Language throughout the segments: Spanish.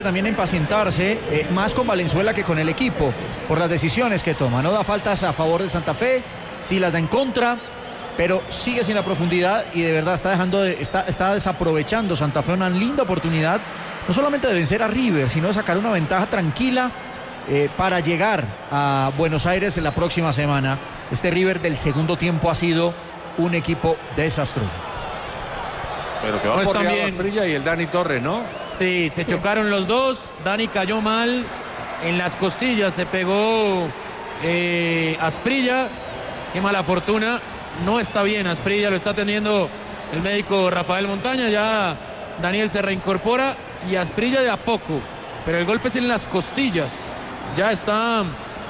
También a impacientarse más con Valenzuela que con el equipo por las decisiones que toma. No da faltas a favor de Santa Fe, sí las da en contra, pero sigue sin la profundidad y de verdad está desaprovechando Santa Fe una linda oportunidad, no solamente de vencer a River, sino de sacar una ventaja tranquila para llegar a Buenos Aires en la próxima semana. Este River del segundo tiempo ha sido un equipo desastroso. Pero que va por Asprilla y el Dani Torres, ¿no? Sí, se chocaron los dos. Dani cayó mal en las costillas, se pegó Asprilla. Qué mala fortuna. No está bien Asprilla, lo está atendiendo el médico Rafael Montaña. Ya Daniel se reincorpora y Asprilla de a poco. Pero el golpe es en las costillas. Ya está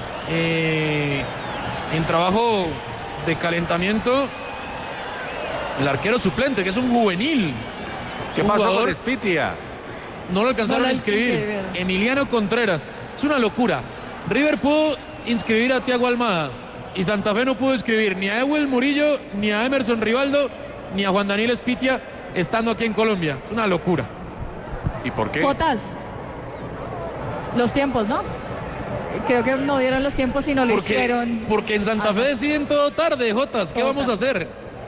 en trabajo de calentamiento el arquero suplente, que es un juvenil. ¿Qué pasó con Espitia? No lo alcanzaron a inscribir. Emiliano Contreras. Es una locura. River pudo inscribir a Thiago Almada y Santa Fe no pudo inscribir ni a Ewell Murillo, ni a Emerson Rivaldo, ni a Juan Daniel Espitia estando aquí en Colombia. Es una locura. ¿Y por qué? Jotas. Los tiempos, ¿no? Creo que no dieron los tiempos y no lo hicieron. Porque en Santa Fe deciden todo tarde, Jotas. ¿Qué vamos a hacer?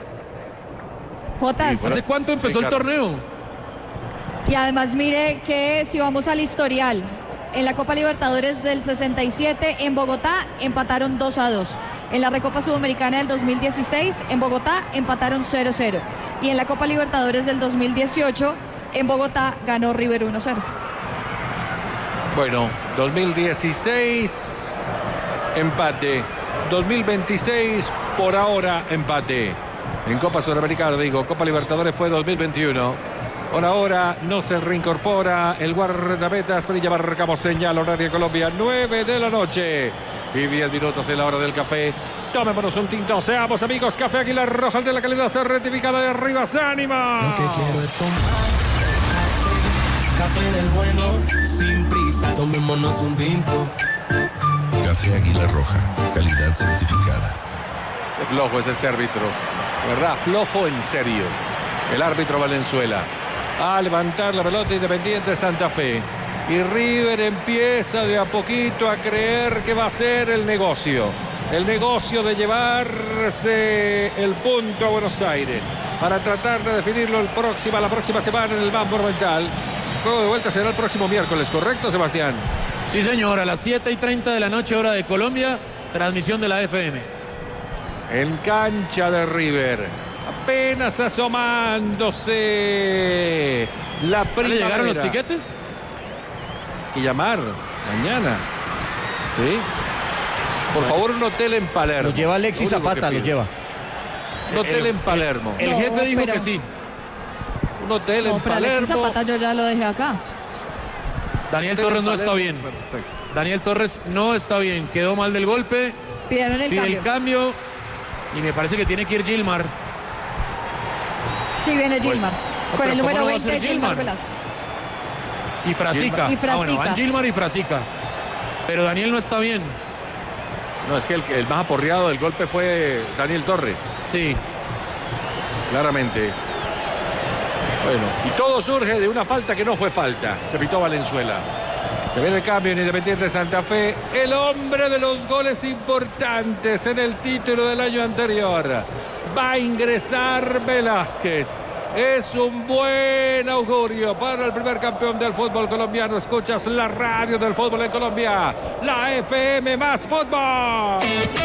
Jotas. ¿Hace cuánto empezó el torneo? Y además mire que si vamos al historial, en la Copa Libertadores del 67 en Bogotá empataron 2-2. En la Recopa Sudamericana del 2016 en Bogotá empataron 0-0. Y en la Copa Libertadores del 2018 en Bogotá ganó River 1-0. Bueno, 2016 empate, 2026 por ahora empate. En Copa Sudamericana, digo, Copa Libertadores fue 2021. Por ahora no se reincorpora el guardameta Asprilla. Marcamos señal horaria Colombia, 9 de la noche. Y 10 minutos en la hora del café. Tomémonos un tinto, seamos amigos. Café Águila Roja, de la calidad certificada de arriba. ¡Se anima! Lo que quiero es tomar café del bueno, sin prisa. Tomémonos un tinto. Café Águila Roja, calidad certificada. Qué flojo es este árbitro, ¿verdad? Flojo en serio. El árbitro Valenzuela. A levantar la pelota Independiente Santa Fe. Y River empieza de a poquito a creer que va a ser el negocio. El negocio de llevarse el punto a Buenos Aires. Para tratar de definirlo la próxima semana en el Banco Monumental. El juego de vuelta será el próximo miércoles, ¿correcto, Sebastián? Sí, señor, a las 7:30 de la noche, hora de Colombia. Transmisión de la FM. En cancha de River. Apenas asomándose la primavera. ¿Llegaron los tiquetes? Y llamar mañana. ¿Sí? Por favor, un hotel en Palermo. Lo lleva Alexis Zapata, lo lleva. Un hotel en Palermo. El jefe dijo que sí. Un hotel en Palermo. Alexis Zapata yo ya lo dejé acá. Daniel Torres no está bien. Perfecto. Daniel Torres no está bien. Quedó mal del golpe. Pidieron el cambio. Y me parece que tiene que ir Gilmar. Sí, viene Gilmar. Con el número no 20, Gilmar Velázquez. Y Frasica. Bueno, van Gilmar y Frasica. Pero Daniel no está bien. No, es que el más aporreado del golpe fue Daniel Torres. Sí. Claramente. Bueno, y todo surge de una falta que no fue falta, que pitó Valenzuela. Se ve el cambio en Independiente Santa Fe. El hombre de los goles importantes en el título del año anterior. Va a ingresar Velázquez. Es un buen augurio para el primer campeón del fútbol colombiano. Escuchas la radio del fútbol en Colombia. La FM más fútbol.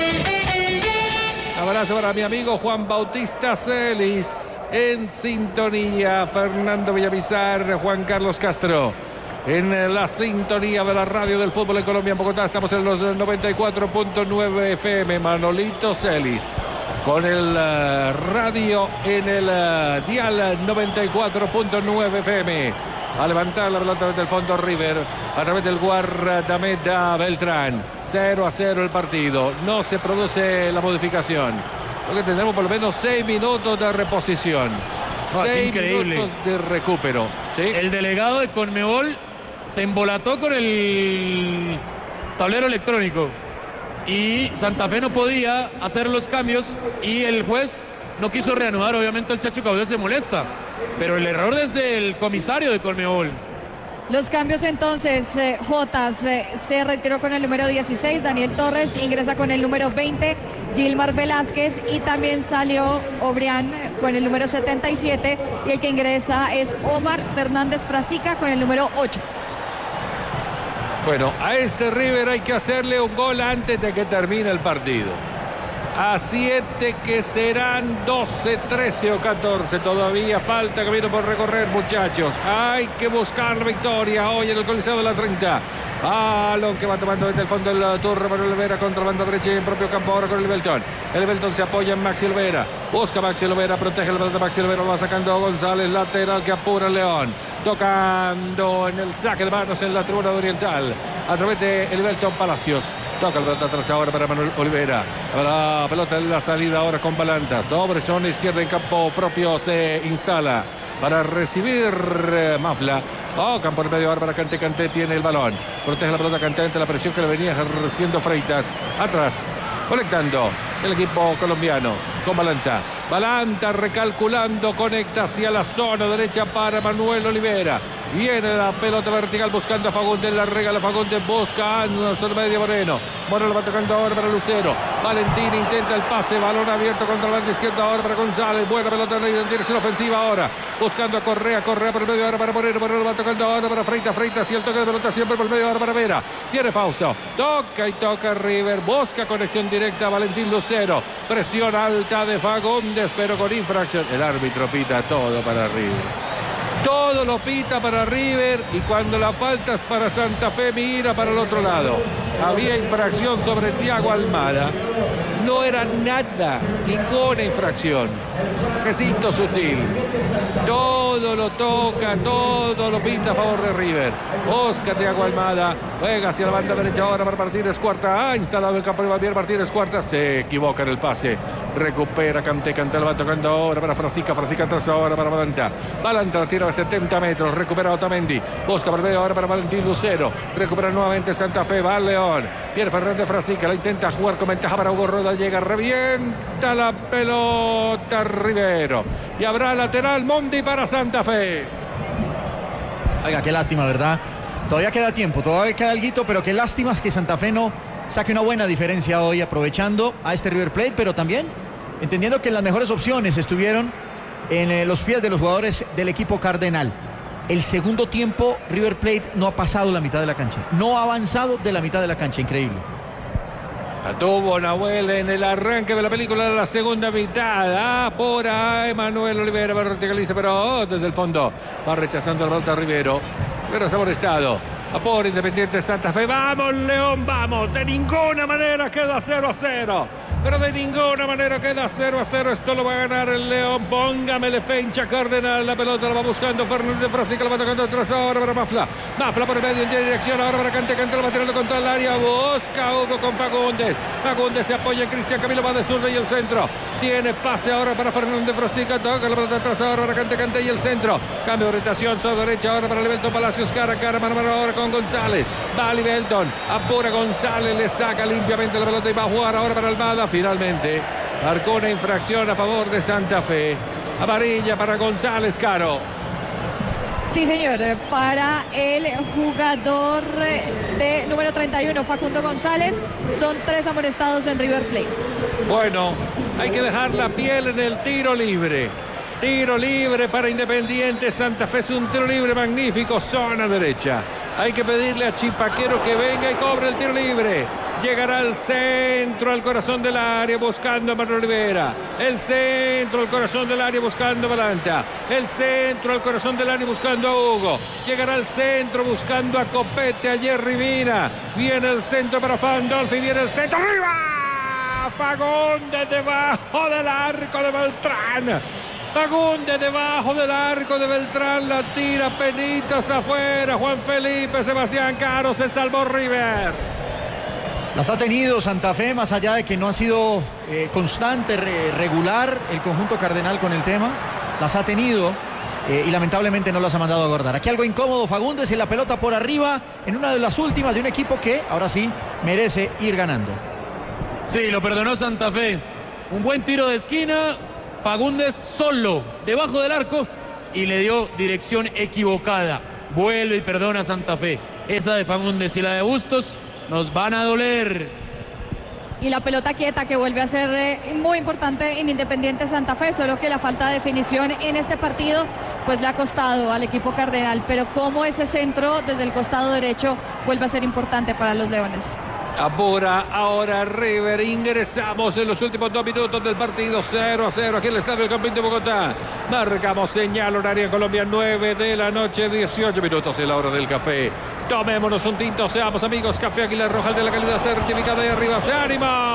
Abrazo para mi amigo Juan Bautista Celis. En sintonía. Fernando Villamizar, Juan Carlos Castro. En la sintonía de la radio del fútbol en Colombia, en Bogotá. Estamos en los 94.9 FM. Manolito Celis. Con el radio en el dial 94.9 FM. A levantar la pelota desde el fondo River. A través del guardameta Beltrán. 0-0 el partido. No se produce la modificación. Creo que tendremos por lo menos 6 minutos de reposición. 6 minutos de recupero. ¿Sí? El delegado de Conmebol se embolató con el tablero electrónico. Y Santa Fe no podía hacer los cambios y el juez no quiso reanudar. Obviamente el Chacho Caudé se molesta, pero el error es del comisario de Conmebol. Los cambios entonces, Jotas se retiró con el número 16, Daniel Torres ingresa con el número 20, Gilmar Velázquez, y también salió Obrián con el número 77, y el que ingresa es Omar Fernández Frasica con el número 8. Bueno, a este River hay que hacerle un gol antes de que termine el partido. A 7 que serán 12, 13 o 14. Todavía falta camino por recorrer, muchachos. Hay que buscar la victoria hoy en el Coliseo de la 30. Balón que va tomando desde el fondo del Turre Manuel Olivera contra la banda derecha y en propio campo ahora con el Belton. El Belton se apoya en Maxi Olivera. Busca Maxi Olivera, protege la pelota. Maxi Olivera lo va sacando González, lateral que apura el León. Tocando en el saque de manos en la tribuna Oriental. A través de el Belton Palacios. Toca el pelota atrás ahora para Manuel Olivera. La pelota en la salida ahora con Balanta. Sobre zona izquierda en campo propio se instala para recibir Mafla. Campo en medio ahora para Kanté. Kanté tiene el balón. Protege la pelota Kanté ante la presión que le venía ejerciendo Freitas. Atrás, conectando el equipo colombiano con Balanta. Balanta recalculando, conecta hacia la zona derecha para Manuel Olivera. Viene la pelota vertical buscando a Fagundes, la regala Fagundes, busca a Anderson medio Moreno. Moreno va tocando ahora para Lucero. Valentín intenta el pase, balón abierto contra la banda izquierda ahora para González. Buena pelota en dirección ofensiva ahora. Buscando a Correa por el medio ahora para Moreno. Moreno va tocando ahora para Freitas y el toque de pelota siempre por el medio ahora para Vera. Viene Fausto, toca y toca River, busca conexión directa a Valentín Lucero. Presión alta de Fagundes, pero con infracción. El árbitro pita todo para River. Todo lo pita para River y cuando la falta es para Santa Fe mira para el otro lado. Había infracción sobre Thiago Almada. No era nada, ninguna infracción. Recinto sutil. Todo lo toca, todo lo pinta a favor de River. Oscar Thiago Almada juega hacia la banda derecha ahora para Martínez Cuarta. Ha instalado el campo de Javier Martínez Cuarta. Se equivoca en el pase. Recupera Kanté. Kanté lo va tocando ahora para Frasica. Frasica atrás ahora para Balanta. Balanta la tira de 70 metros. Recupera Otamendi. Busca por medio ahora para Valentín Lucero. Recupera nuevamente Santa Fe. Va León. Pierre Fernández Frasica. La intenta jugar con ventaja para Hugo Roda. Llega, revienta la pelota Rivero. Y habrá lateral Mondi para Santa Fe. Oiga, qué lástima, ¿verdad? Todavía queda tiempo, todavía queda alguito, pero qué lástima es que Santa Fe no saque una buena diferencia hoy, aprovechando a este River Plate, pero también entendiendo que las mejores opciones estuvieron en los pies de los jugadores del equipo cardenal. El segundo tiempo, River Plate no ha pasado la mitad de la cancha, no ha avanzado de la mitad de la cancha, increíble. La tuvo Nahuel en el arranque de la película de la segunda mitad. Por ahí Manuel Olivera verticaliza, pero desde el fondo va rechazando la pelota Rivero. Pero se ha molestado. Por Independiente Santa Fe. Vamos León, vamos. De ninguna manera queda 0-0. Pero de ninguna manera queda 0-0. Esto lo va a ganar el León. Póngamele fecha Cardenal. La pelota la va buscando Fernández Frasica. La va tocando atrás ahora para Mafla. Mafla por el medio en dirección ahora para Kanté. Kanté lo va tirando contra el área. Busca Hugo con Fagundes. Fagundes se apoya en Cristian Camilo. Va de zurdo y el centro. Tiene pase ahora para Fernández Frasica. Toca la pelota atrás ahora para Kanté. Kanté y el centro. Cambio de orientación sobre derecha ahora para Belton Palacios. Cara a cara, mano a mano ahora con González. Va Belton. Apura González. Le saca limpiamente la pelota y va a jugar ahora para Almada. Finalmente marcó una infracción a favor de Santa Fe. Amarilla para González, Caro. Sí, señor, para el jugador de número 31, Facundo González. Son 3 amonestados en River Plate. Bueno, hay que dejar la piel en el tiro libre. Tiro libre para Independiente Santa Fe. Es un tiro libre magnífico, zona derecha. Hay que pedirle a Chipaquero que venga y cobre el tiro libre. Llegará al centro, al corazón del área, buscando a Manuel Olivera. El centro, al corazón del área, buscando a Balanta. El centro, al corazón del área, buscando a Hugo. Llegará al centro, buscando a Copete, a Jerry Mina. Viene el centro para Fandolfi, viene el centro. ¡Arriba! Fagundes debajo del arco de Beltrán. Fagundes debajo del arco de Beltrán, la tira penitas afuera. Juan Felipe, Sebastián Caro, se salvó River. Las ha tenido Santa Fe, más allá de que no ha sido constante, regular el conjunto cardenal con el tema. Las ha tenido y lamentablemente no las ha mandado a guardar. Aquí algo incómodo, Fagundes y la pelota por arriba en una de las últimas de un equipo que ahora sí merece ir ganando. Sí, lo perdonó Santa Fe. Un buen tiro de esquina. Fagundes solo, debajo del arco, y le dio dirección equivocada. vuelve y perdona a Santa Fe. Esa de Fagundes y la de Bustos nos van a doler. Y la pelota quieta que vuelve a ser muy importante en Independiente Santa Fe, solo que la falta de definición en este partido pues le ha costado al equipo cardenal, pero como ese centro desde el costado derecho vuelve a ser importante para los Leones. Apura ahora River. Ingresamos en los últimos 2 minutos del partido. 0-0 aquí en el Estadio del Campín de Bogotá. Marcamos señal horaria en Colombia, 9 de la noche, 18 minutos en la hora del café. Tomémonos un tinto, seamos amigos. Café Águila Roja, el de la calidad certificada. Y arriba se anima.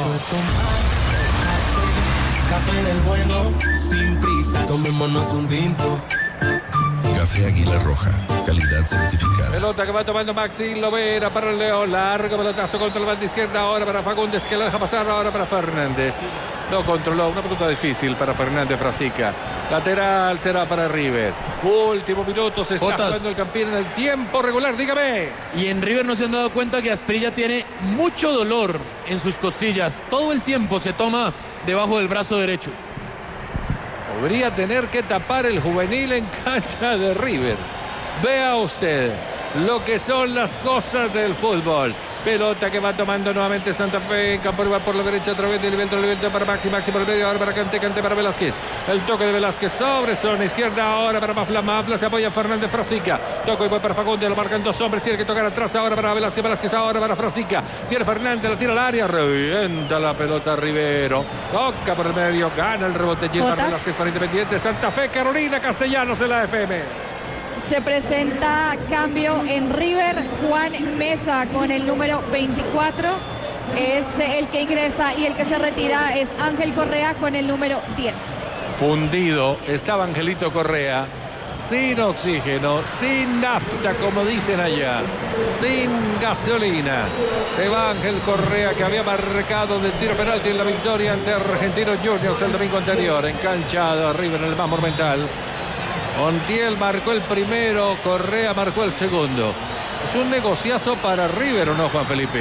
Café del bueno, sin prisa, tomémonos un tinto. Café Águila Roja, calidad certificada. Pelota que va tomando Maxi Lovera para el León. Largo pelotazo contra la banda izquierda ahora para Fagundes, que lo deja pasar ahora para Fernández. Lo controló, una pelota difícil para Fernández Frasica. Lateral será para River. Último minuto, se está jugando el Campín en el tiempo regular, dígame. Y en River no se han dado cuenta que Asprilla tiene mucho dolor en sus costillas. Todo el tiempo se toma debajo del brazo derecho. Podría tener que tapar el juvenil en cancha de River. Vea usted lo que son las cosas del fútbol. Pelota que va tomando nuevamente Santa Fe en campo rival por la derecha a través de Livelto para Maxi por el medio, ahora para Cante para Velázquez. El toque de Velázquez sobre zona izquierda ahora para Mafla se apoya Fernández Frasica. Toco y va para Fagundes, lo marcan 2 hombres, tiene que tocar atrás ahora para Velázquez ahora para Frasica. Viene Fernández, la tira al área, revienta la pelota Rivero. Toca por el medio, gana el rebote Gilmar Velázquez para Independiente Santa Fe. Carolina Castellanos en la FM. Se presenta cambio en River. Juan Mesa con el número 24 es el que ingresa y el que se retira es Ángel Correa con el número 10. Fundido estaba Angelito Correa, sin oxígeno, sin nafta como dicen allá, sin gasolina. Se va Ángel Correa, que había marcado de tiro penalti en la victoria ante Argentinos Juniors el domingo anterior en cancha de River en el más Monumental. Montiel marcó el primero, Correa marcó el segundo. Es un negociazo para River, ¿o no, Juan Felipe?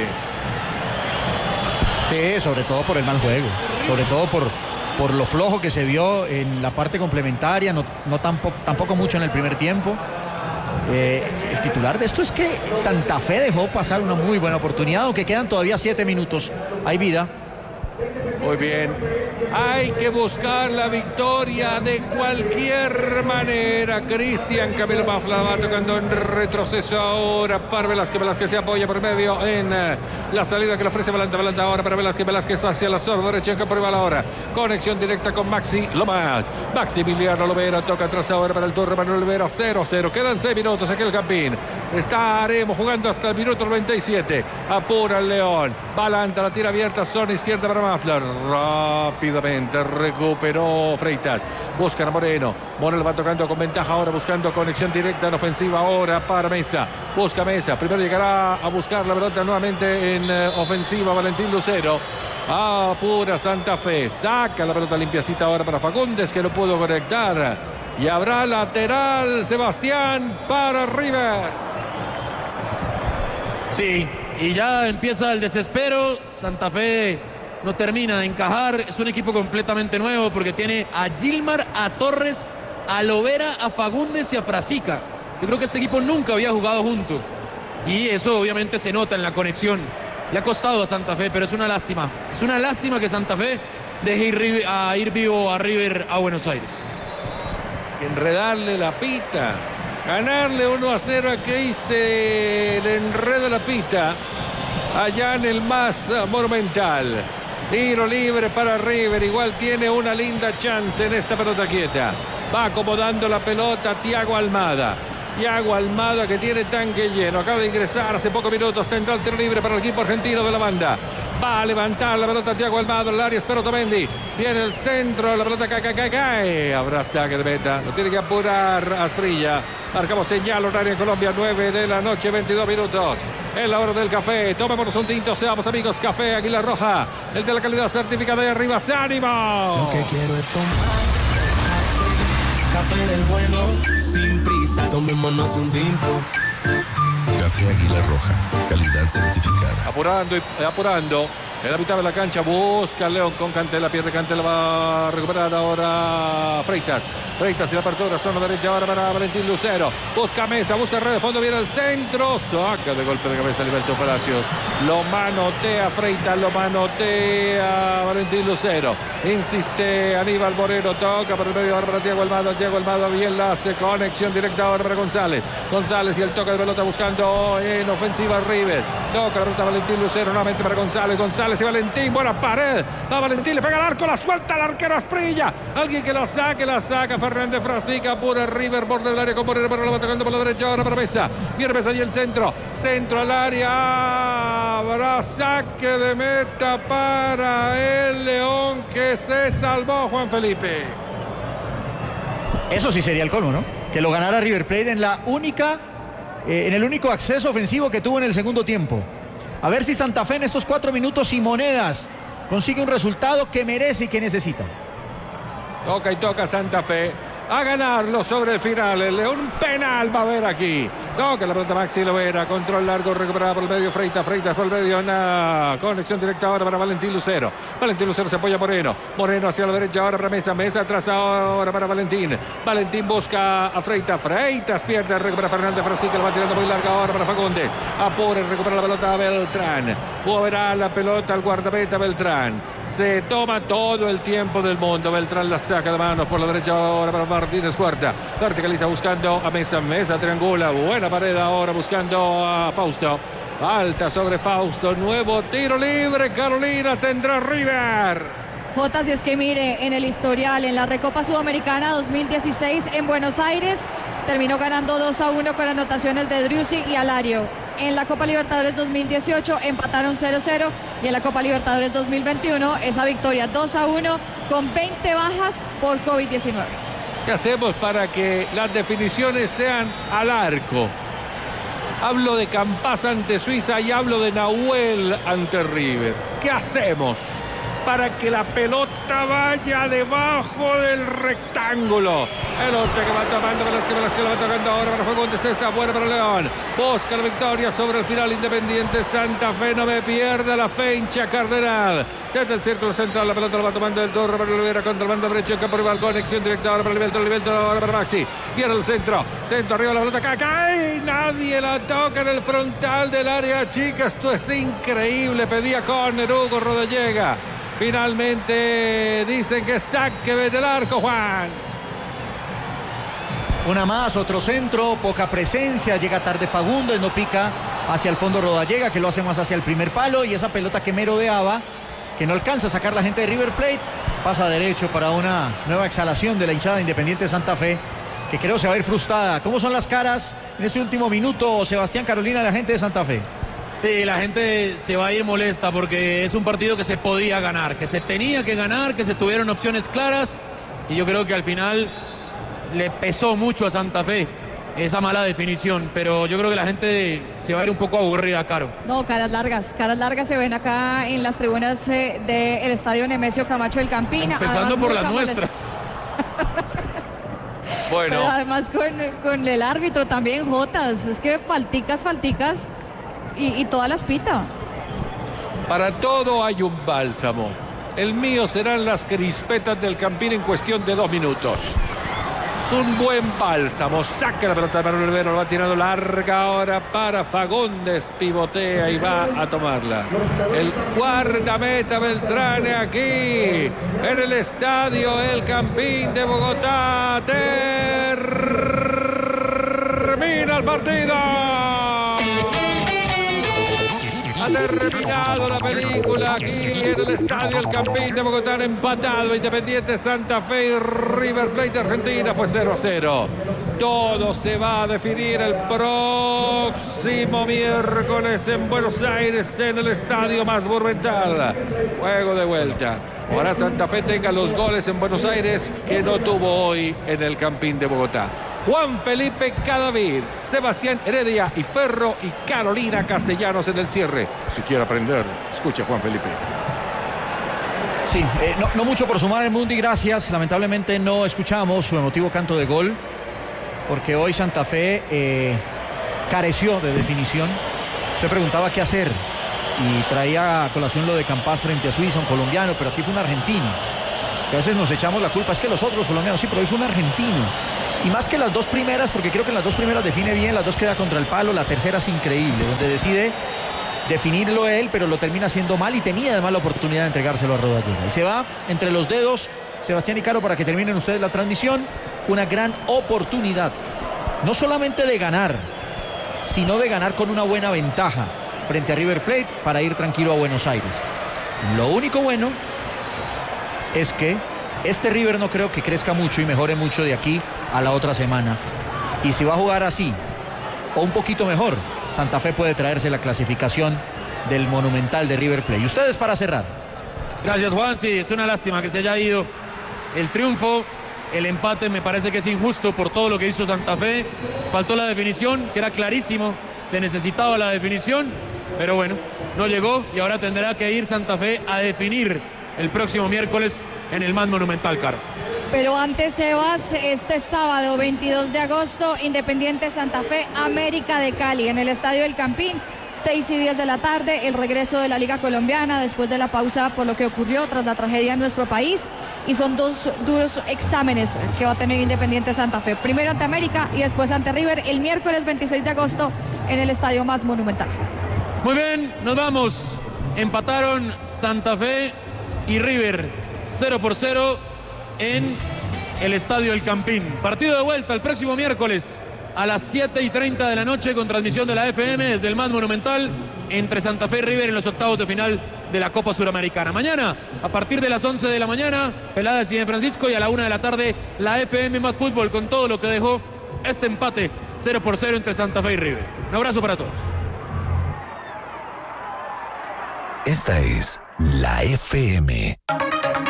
Sí, sobre todo por el mal juego, sobre todo por lo flojo que se vio en la parte complementaria, no tampoco mucho en el primer tiempo. El titular de esto es que Santa Fe dejó pasar una muy buena oportunidad, aunque quedan todavía 7 minutos. Hay vida. Muy bien. Hay que buscar la victoria de cualquier manera. Cristian Camilo Mafla va tocando en retroceso ahora para Velázquez se apoya por medio en la salida que le ofrece Valanta ahora para Velázquez hacia la zona derecha en campo rival ahora. Conexión directa con Maxi Lomas. Maximiliano Lovera toca atrás ahora para el Torre Manuel Olivera. 0-0. Quedan 6 minutos aquí el Campín. Estaremos jugando hasta el minuto 97. Apura el León. Valanta, la tira abierta, zona izquierda para Mafla. Rápidamente recuperó Freitas. Buscan a Moreno. Moreno va tocando con ventaja ahora, buscando conexión directa en ofensiva ahora para Mesa. Busca Mesa. Primero llegará a buscar la pelota nuevamente en ofensiva Valentín Lucero. Apura Santa Fe. Saca la pelota limpiacita ahora para Fagundes, que no pudo conectar. Y habrá lateral, Sebastián, para River. Sí, y ya empieza el desespero. Santa Fe no termina de encajar. Es un equipo completamente nuevo porque tiene a Gilmar, a Torres, a Lovera, a Fagundes y a Frasica. Yo creo que este equipo nunca había jugado junto y eso obviamente se nota en la conexión. Le ha costado a Santa Fe, pero es una lástima. Es una lástima que Santa Fe deje ir vivo a River a Buenos Aires. Enredarle la pita, ganarle 1-0 a que hice le enreda la pita allá en el más Monumental. Tiro libre para River, igual tiene una linda chance en esta pelota quieta. Va acomodando la pelota Thiago Almada. Thiago Almada, que tiene tanque lleno, acaba de ingresar hace pocos minutos, tendrá el tiro libre para el equipo argentino de la banda. Va a levantar la pelota Thiago Almada, el área Espero Tomendi. Viene el centro, la pelota cae. Habrá saque de meta, lo tiene que apurar Asprilla. Marcamos señal horaria en Colombia, 9 de la noche, 22 minutos. Es la hora del café. Tomémonos un tinto, seamos amigos. Café Águila Roja, el de la calidad certificada de arriba. ¡Se anima! Lo que quiero es tomar café del bueno, sin prisa, tomémonos un tinto. Café Águila Roja, calidad certificada. Apurando. En la mitad de la cancha busca León con Cantela, pierde Cantela, va a recuperar ahora Freitas. Freitas y la apertura, zona derecha ahora para Valentín Lucero. Busca Mesa, busca red de fondo, viene al centro. Saca de golpe de cabeza Liberto Palacios. Lo manotea Freitas, lo manotea Valentín Lucero. Insiste Aníbal Moreno, toca por el medio ahora para Thiago Almada. Thiago Almada bien la hace, conexión directa ahora para González. González y el toque de pelota buscando en ofensiva River. Toca la pelota Valentín Lucero, nuevamente para González. González y Valentín, buena pared. Va Valentín, le pega al arco, la suelta al arquero Asprilla. Alguien que la saca. Fernández Frasica, apura River, borde del área con Moreno, pero lo va tocando por la derecha ahora para Mesa. Viene Mesa y el centro al área. Habrá saque de meta para el León que se salvó, Juan Felipe. Eso sí sería el colmo, ¿no? Que lo ganara River Plate en el único acceso ofensivo que tuvo en el segundo tiempo. A ver si Santa Fe en estos 4 minutos y monedas consigue un resultado que merece y que necesita. Toca Santa Fe a ganarlo sobre el final. El León penal va a haber aquí. Toca la pelota Maxi Lovera. Control largo recuperado por el medio. Freitas por el medio. Una conexión directa ahora para Valentín Lucero. Valentín Lucero se apoya a Moreno. Moreno hacia la derecha ahora para Mesa. Mesa atrás ahora para Valentín. Valentín busca a Freitas. Freitas pierde. Recupera Fernández Frasica. Lo va tirando muy larga ahora para Fagundes. Apura. Recupera la pelota a Beltrán. Moverá la pelota al guardameta Beltrán. Se toma todo el tiempo del mundo. Beltrán la saca de manos por la derecha ahora para Martínez Cuarta. Verticaliza buscando a Mesa. Mesa triangula. Buena pared ahora buscando a Fausto. Alta sobre Fausto. Nuevo tiro libre. Carolina tendrá River. Jota, si es que mire, en el historial, en la Recopa Sudamericana 2016 en Buenos Aires, terminó ganando 2-1 con anotaciones de Driussi y Alario. En la Copa Libertadores 2018 empataron 0-0 y en la Copa Libertadores 2021 esa victoria 2-1 con 20 bajas por COVID-19. ¿Qué hacemos para que las definiciones sean al arco? Hablo de Campas ante Suiza y hablo de Nahuel ante River. ¿Qué hacemos para que la pelota vaya debajo del rectángulo? Pelota que va tomando Velázquez que lo va tocando ahora para Fagundes. Está buena para León. Busca la victoria sobre el final Independiente Santa Fe. No me pierda la fe, hincha Cardenal. Desde el círculo central la pelota lo va tomando el Torre para Olivera contra el bando derecho en campo rival. Conexión directa ahora para Liberto ahora para Maxi. Viene el centro arriba la pelota cae. Nadie la toca en el frontal del área chica. Esto es increíble. Pedía córner Hugo Rodallega. Finalmente dicen que saque desde el arco, Juan. Una más, otro centro, poca presencia, llega tarde Fagundes, no pica hacia el fondo Rodallega, que lo hace más hacia el primer palo, y esa pelota que merodeaba, que no alcanza a sacar la gente de River Plate, pasa derecho para una nueva exhalación de la hinchada de Independiente Santa Fe, que creo se va a ir frustrada. ¿Cómo son las caras en este último minuto, Sebastián, Carolina, de la gente de Santa Fe? Sí, la gente se va a ir molesta porque es un partido que se podía ganar, que se tenía que ganar, que se tuvieron opciones claras, y yo creo que al final le pesó mucho a Santa Fe esa mala definición, pero yo creo que la gente se va a ir un poco aburrida, Caro. No, caras largas se ven acá en las tribunas del estadio Nemesio Camacho del Campín. Empezando además, por las nuestras. Bueno. Pero además con el árbitro también, Jotas, es que falticas y todas las pita. Para todo hay un bálsamo. El mío serán las crispetas del Campín en cuestión de 2 minutos. Es un buen bálsamo. Saca la pelota de Manuel Rivero, lo va tirando larga ahora para Fagundes. Pivotea y va a tomarla. El guardameta Beltrán aquí en el estadio El Campín de Bogotá. Termina el partido. Ha terminado la película aquí en el estadio El Campín de Bogotá, empatado Independiente Santa Fe y River Plate de Argentina, fue 0-0. Todo se va a definir el próximo miércoles en Buenos Aires, en el estadio más monumental. Juego de vuelta. Ahora Santa Fe tenga los goles en Buenos Aires que no tuvo hoy en el Campín de Bogotá. Juan Felipe Cadavid, Sebastián Heredia y Ferro y Carolina Castellanos en el cierre. Si quiere aprender, escuche a Juan Felipe. Sí, no mucho por sumar el Mundi, gracias. Lamentablemente no escuchamos su emotivo canto de gol, porque hoy Santa Fe careció de definición. Se preguntaba qué hacer y traía a colación lo de Campas frente a Suiza, un colombiano, pero aquí fue un argentino. Que a veces nos echamos la culpa, es que los otros colombianos, sí, pero hoy fue un argentino. Y más que las dos primeras, porque creo que en las dos primeras define bien, las dos queda contra el palo, la tercera es increíble, donde decide definirlo él, pero lo termina haciendo mal y tenía además la oportunidad de entregárselo a Rodallega. Y se va entre los dedos Sebastián y Caro para que terminen ustedes la transmisión. Una gran oportunidad, no solamente de ganar, sino de ganar con una buena ventaja frente a River Plate para ir tranquilo a Buenos Aires. Lo único bueno es que este River no creo que crezca mucho y mejore mucho de aquí a la otra semana. Y si va a jugar así o un poquito mejor, Santa Fe puede traerse la clasificación del Monumental de River Plate. ¿Y ustedes para cerrar? Gracias, Juan. Sí, es una lástima que se haya ido el triunfo. El empate me parece que es injusto por todo lo que hizo Santa Fe. Faltó la definición, que era clarísimo. Se necesitaba la definición, pero bueno, no llegó y ahora tendrá que ir Santa Fe a definir el próximo miércoles en el más Monumental, Caro. Pero antes, Sebas, este sábado 22 de agosto, Independiente Santa Fe, América de Cali, en el Estadio El Campín, 6:10 de la tarde, el regreso de la Liga Colombiana después de la pausa por lo que ocurrió tras la tragedia en nuestro país. Y son dos duros exámenes que va a tener Independiente Santa Fe. Primero ante América y después ante River, el miércoles 26 de agosto en el Estadio más Monumental. Muy bien, nos vamos. Empataron Santa Fe y River 0-0 en el Estadio El Campín. Partido de vuelta el próximo miércoles a las 7:30 de la noche con transmisión de la FM desde el más Monumental entre Santa Fe y River en los octavos de final de la Copa Suramericana. Mañana, a partir de las 11 de la mañana, Peladas y de Francisco, y a la 1 de la tarde, la FM más fútbol con todo lo que dejó este empate 0-0 entre Santa Fe y River. Un abrazo para todos. Esta es la FM.